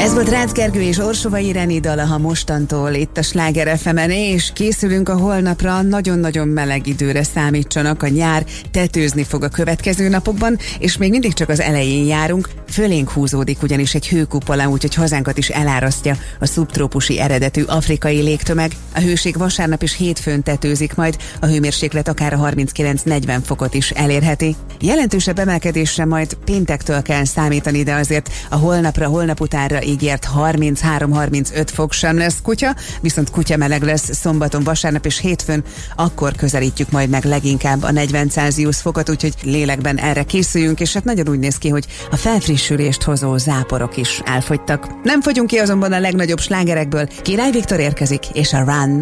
Ez volt Rácz Gergő és Orsova Ireni dala, ha mostantól itt a Sláger FM-en, és készülünk a holnapra, nagyon-nagyon meleg időre számítsanak, a nyár tetőzni fog a következő napokban, és még mindig csak az elején járunk, fölénk húzódik ugyanis egy hőkupola, úgyhogy hazánkat is elárasztja a szubtrópusi eredetű afrikai légtömeg. A hőség vasárnap és hétfőn tetőzik majd, a hőmérséklet akár a 39-40 fokot is elérheti. Jelentősebb emelkedésre majd péntektől kell számítani, de azért a holnap utánra ígért 33-35 fok sem lesz kutya, viszont kutya meleg lesz szombaton, vasárnap és hétfőn, akkor közelítjük majd meg leginkább a 40 Celsius fokot, úgyhogy lélekben erre készüljünk, és hát nagyon úgy néz ki, hogy a felfrissülést hozó záporok is elfogytak. Nem fogyunk ki azonban a legnagyobb slágerekből. Király Viktor érkezik, és a Run.